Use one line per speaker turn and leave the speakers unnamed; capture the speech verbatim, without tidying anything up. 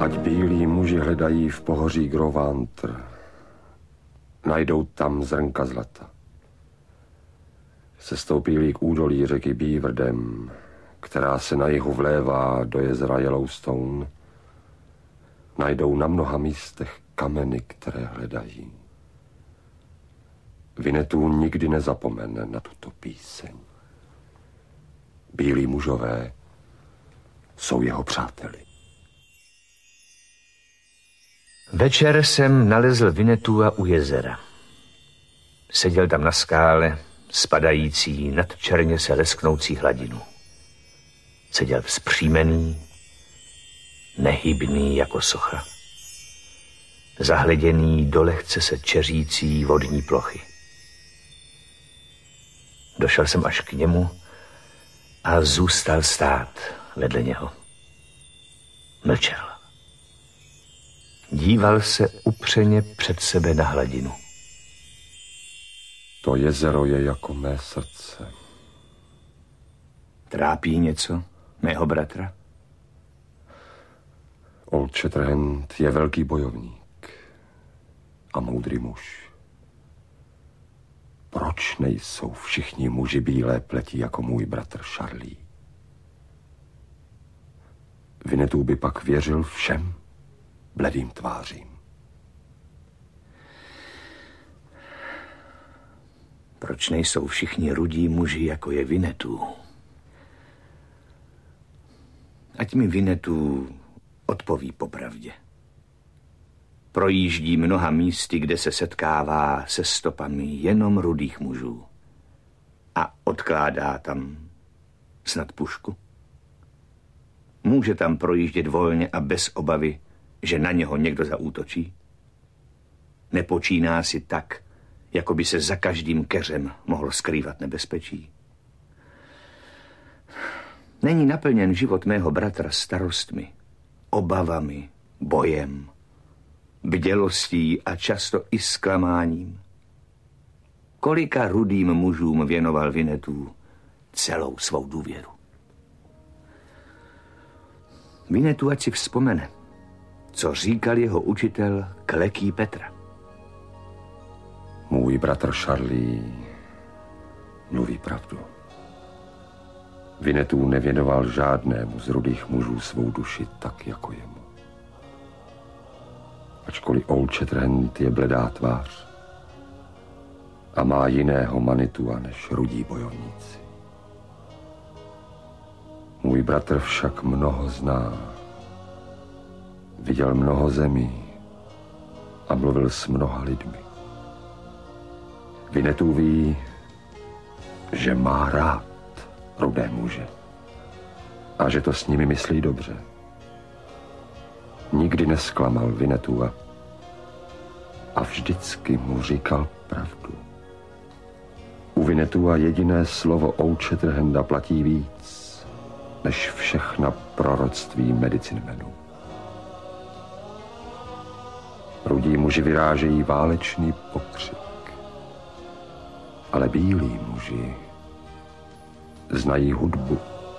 Ať bílí muži hledají v pohoří Grovantr, najdou tam zrnka zlata. Sestoupí k údolí řeky Beaverdam, která se na jihu vlévá do jezera Yellowstone, najdou na mnoha místech kameny, které hledají. Winnetou nikdy nezapomene na tuto píseň. Bílí mužové jsou jeho přáteli.
Večer jsem nalezl Winnetoua u jezera. Seděl tam na skále, spadající nad černě se lesknoucí hladinu. Seděl vzpřímený, nehybný jako socha. Zahleděný do lehce se čeřící vodní plochy. Došel jsem až k němu a zůstal stát vedle něho. Mlčel. Díval se upřeně před sebe na hladinu.
To jezero je jako mé srdce.
Trápí něco mého bratra?
Old Shatterhand je velký bojovník a moudrý muž. Proč nejsou všichni muži bílé pleti jako můj bratr Charlie? Winnetou by pak věřil všem bledým tvářím.
Proč nejsou všichni rudí muži, jako je Winnetou? Ať mi Winnetou odpoví popravdě. Projíždí mnoha místy, kde se setkává se stopami jenom rudých mužů. A odkládá tam snad pušku. Může tam projíždět volně a bez obavy, že na něho někdo zaútočí? Nepočíná si tak, jako by se za každým keřem mohlo skrývat nebezpečí. Není naplněn život mého bratra starostmi, obavami, bojem, bdělostí a často i zklamáním. Kolika rudým mužům věnoval Winnetou celou svou důvěru. Winnetou ať si vzpomene, co říkal jeho učitel Kleký Petra.
Můj bratr Charlie mluví pravdu. Winnetou nevěnoval žádnému z rudých mužů svou duši tak, jako jemu. Ačkoliv Old Shatterhand je bledá tvář a má jiného Manitua než rudí bojovníci. Můj bratr však mnoho zná. Viděl mnoho zemí a mluvil s mnoha lidmi. Winnetou ví, že má rád rudé muže a že to s nimi myslí dobře. Nikdy nesklamal Winnetoua a vždycky mu říkal pravdu. U Winnetoua jediné slovo Old Shatterhanda platí víc než všechna proroctví medicinmenů. Rudí muži vyrážejí válečný pokřik, ale bílí muži znají hudbu